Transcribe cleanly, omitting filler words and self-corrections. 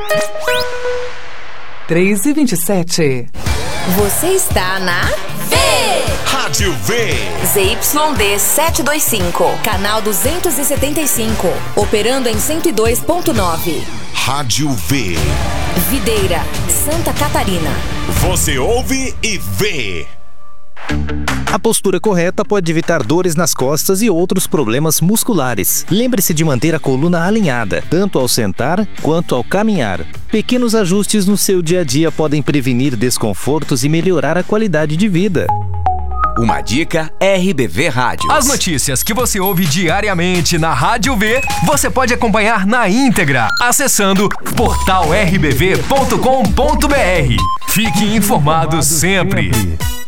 3h27. Você está na Rádio V. ZYD 725, canal 275, operando em 102.9. Rádio V. Videira, Santa Catarina. Você ouve e vê. A postura correta pode evitar dores nas costas e outros problemas musculares. Lembre-se de manter a coluna alinhada, tanto ao sentar quanto ao caminhar. Pequenos ajustes no seu dia a dia podem prevenir desconfortos e melhorar a qualidade de vida. Uma dica RBV Rádio. As notícias que você ouve diariamente na Rádio V, você pode acompanhar na íntegra, acessando portalrbv.com.br. Fique informado sempre.